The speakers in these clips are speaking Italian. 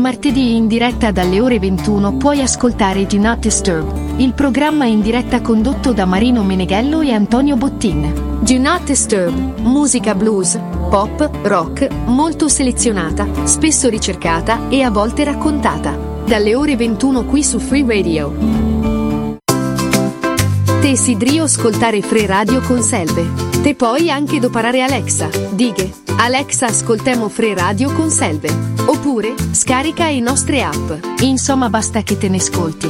martedì in diretta dalle ore 21 puoi ascoltare Do Not Disturb, il programma in diretta condotto da Marino Meneghello e Antonio Bottin. Do Not Disturb, musica blues, pop, rock, molto selezionata, spesso ricercata e a volte raccontata. Dalle ore 21 qui su Free Radio. Te sidrio ascoltare Free Radio con Selve. Te poi anche doparare Alexa, dighe, Alexa ascoltemo Free Radio con Selve. Oppure, scarica i nostre app. Insomma basta che te ne ascolti.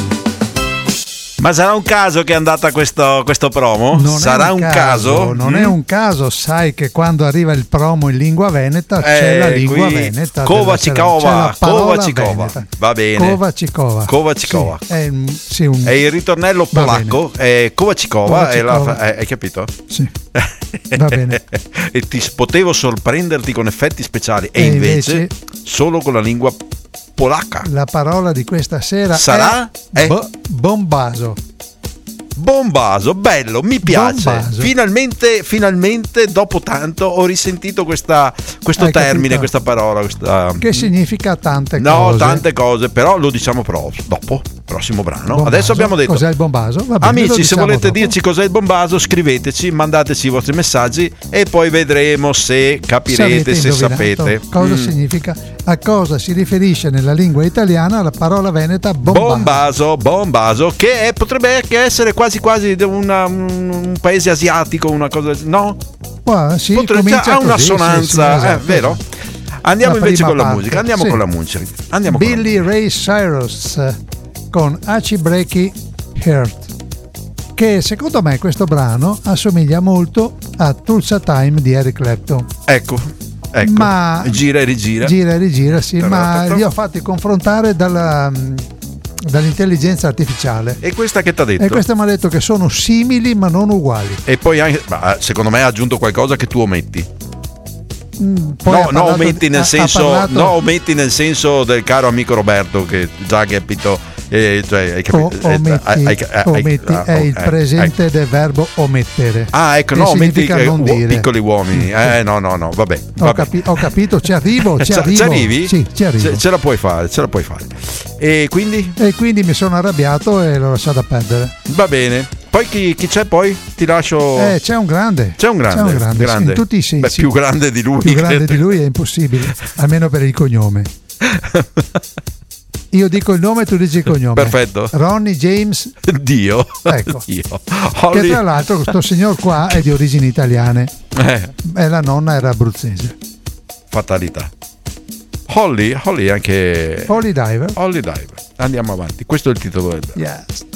Ma sarà un caso che è andata questo promo? Sarà un caso? Non è un caso, sai che quando arriva il promo in lingua veneta c'è la lingua veneta. Kovacikova. Va bene. Kovacikova. Sì, è il ritornello polacco, è Kovacikova, hai capito? Sì. Va bene. E ti potevo sorprenderti con effetti speciali e invece solo con la lingua polacca. La parola di questa sera sarà bombaso. Bombaso, bello, mi piace. Bombaso. Finalmente dopo tanto ho risentito questo termine, questa parola, che significa tante cose. No, tante cose, però lo diciamo dopo, prossimo brano. Bombaso. Adesso abbiamo detto cos'è il bombaso? Va bene, amici, se volete dirci cos'è il bombaso, scriveteci, mandateci i vostri messaggi e poi vedremo se capirete, se sapete cosa significa, a cosa si riferisce nella lingua italiana la parola veneta bombaso, che potrebbe anche essere quasi un paese asiatico, una cosa, no? Sì, ha un'assonanza, sì, esatto. Vero? Andiamo invece con la musica. Andiamo Billy Ray Cyrus con Hachi Breaky Heart, che secondo me questo brano assomiglia molto a Tulsa Time di Eric Clapton. Ecco, ma gira e rigira, sì, ma li ho fatti confrontare dall'intelligenza artificiale. E questa che ti ha detto? E questa mi ha detto che sono simili ma non uguali. E poi anche, secondo me ha aggiunto qualcosa che tu ometti. Ometti nel senso del caro amico Roberto, che già capito. Hai capito? Ometti è il presente del verbo omettere. Ecco, no, ometti non dire. Piccoli uomini. No, vabbè. Ho capito, ci arrivo. Ci arrivi? Sì, ci arrivo. Ce la puoi fare. E quindi? E quindi mi sono arrabbiato e l'ho lasciata perdere. Va bene. Poi chi c'è poi? Ti lascio. C'è un grande. Grande. In tutti i sensi. Più grande di lui. Più grande di lui è impossibile, almeno per il cognome. Io dico il nome e tu dici il cognome. Perfetto. Ronnie James Dio. Ecco. Dio. Che tra l'altro questo signor qua è di origini italiane. E la nonna era abruzzese. Fatalità. Holly anche. Holly Diver. Andiamo avanti. Questo è il titolo del brano. Yes.